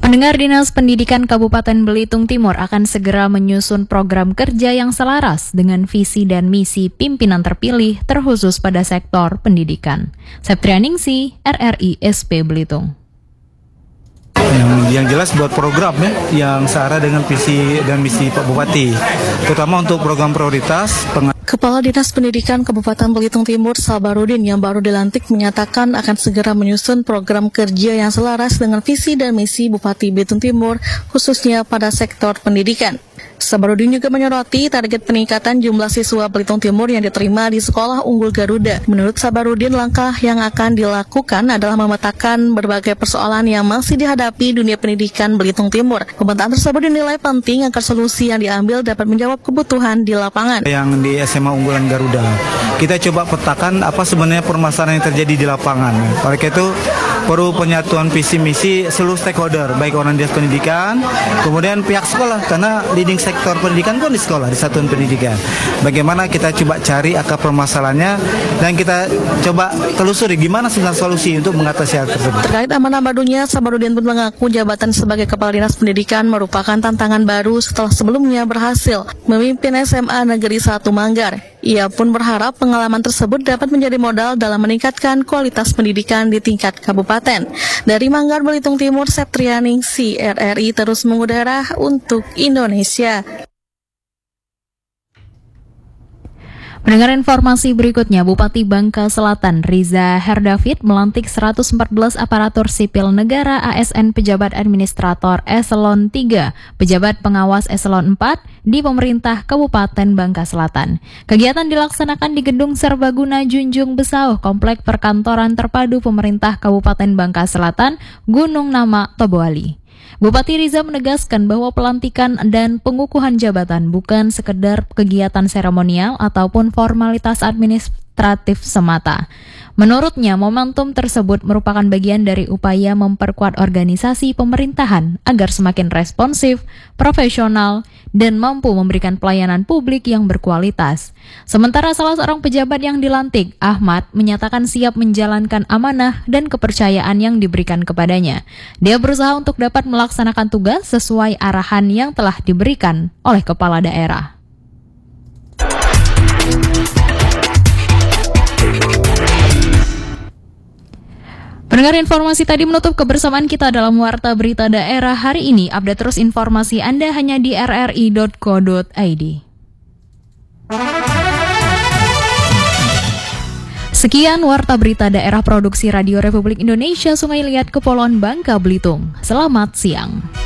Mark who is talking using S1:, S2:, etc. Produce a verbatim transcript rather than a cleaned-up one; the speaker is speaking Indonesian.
S1: Pendengar, Dinas Pendidikan Kabupaten Belitung Timur akan segera menyusun program kerja yang selaras dengan visi dan misi pimpinan terpilih terkhusus pada sektor pendidikan. Septrianingsih, R R I S P Belitung.
S2: Yang, yang jelas buat program ya, yang searah dengan visi dan misi Pak Bupati, terutama untuk program prioritas.
S3: Kepala Dinas Pendidikan Kabupaten Belitung Timur, Sabarudin, yang baru dilantik menyatakan akan segera menyusun program kerja yang selaras dengan visi dan misi Bupati Belitung Timur, khususnya pada sektor pendidikan. Sabarudin juga menyoroti target peningkatan jumlah siswa Belitung Timur yang diterima di Sekolah Unggul Garuda. Menurut Sabarudin, langkah yang akan dilakukan adalah memetakan berbagai persoalan yang masih dihadapi dunia pendidikan Belitung Timur. Pemetaan tersebut dinilai penting agar solusi yang diambil dapat menjawab kebutuhan di lapangan.
S2: Yang di S M A Unggulan Garuda, kita coba petakan apa sebenarnya permasalahan yang terjadi di lapangan. Oleh itu, perlu penyatuan visi misi seluruh stakeholder, baik orang dinas pendidikan, kemudian pihak sekolah, karena leading sektor pendidikan pun di sekolah, di satuan pendidikan. Bagaimana kita coba cari akar permasalahannya dan kita coba telusuri gimana sebenarnya solusi untuk mengatasi hal tersebut.
S3: Terkait amanah barunya, Sabarudin pun mengaku jabatan sebagai Kepala Dinas Pendidikan merupakan tantangan baru setelah sebelumnya berhasil memimpin S M A Negeri satu Manggar. Ia pun berharap pengalaman tersebut dapat menjadi modal dalam meningkatkan kualitas pendidikan di tingkat kabupaten. Dari Manggar, Belitung Timur, Septrianingsih, R R I terus mengudara untuk Indonesia.
S1: Mendengar informasi berikutnya, Bupati Bangka Selatan Riza Herdavid melantik seratus empat belas aparatur sipil negara A S N pejabat administrator eselon tiga, pejabat pengawas eselon empat di pemerintah Kabupaten Bangka Selatan. Kegiatan dilaksanakan di Gedung Serbaguna Junjung Besau, Komplek Perkantoran Terpadu Pemerintah Kabupaten Bangka Selatan, Gunung Nama, Toboali. Bupati Riza menegaskan bahwa pelantikan dan pengukuhan jabatan bukan sekedar kegiatan seremonial ataupun formalitas administratif semata. Menurutnya, momentum tersebut merupakan bagian dari upaya memperkuat organisasi pemerintahan agar semakin responsif, profesional, dan mampu memberikan pelayanan publik yang berkualitas. Sementara salah seorang pejabat yang dilantik, Ahmad, menyatakan siap menjalankan amanah dan kepercayaan yang diberikan kepadanya. Dia berusaha untuk dapat melaksanakan tugas sesuai arahan yang telah diberikan oleh kepala daerah. Pendengar, informasi tadi menutup kebersamaan kita dalam Warta Berita Daerah hari ini. Update terus informasi Anda hanya di r r i dot co dot i d. Sekian Warta Berita Daerah Produksi Radio Republik Indonesia Sungai Liat Kepulauan Bangka Belitung. Selamat siang.